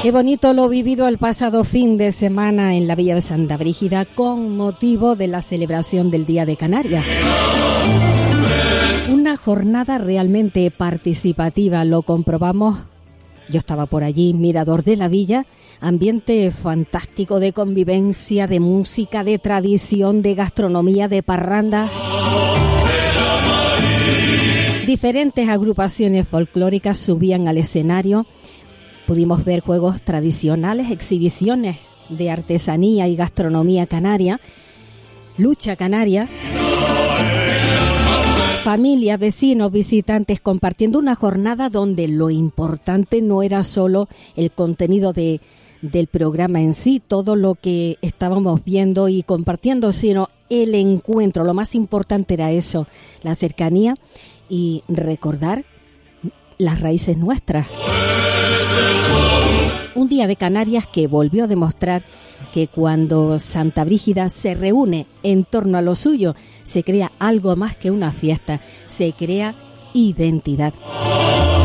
Qué bonito lo vivido el pasado fin de semana en la Villa de Santa Brígida con motivo de la celebración del Día de Canarias. Una jornada realmente participativa, lo comprobamos. Yo estaba por allí, mirador de la villa, ambiente fantástico de convivencia, de música, de tradición, de gastronomía, de parrandas. Diferentes agrupaciones folclóricas subían al escenario. Pudimos ver juegos tradicionales, exhibiciones de artesanía y gastronomía canaria, lucha canaria, familia, vecinos, visitantes compartiendo una jornada donde lo importante no era solo el contenido del programa en sí, todo lo que estábamos viendo y compartiendo, sino el encuentro. Lo más importante era eso, la cercanía y recordar las raíces nuestras. Un día de Canarias que volvió a demostrar que cuando Santa Brígida se reúne en torno a lo suyo, se crea algo más que una fiesta, se crea identidad.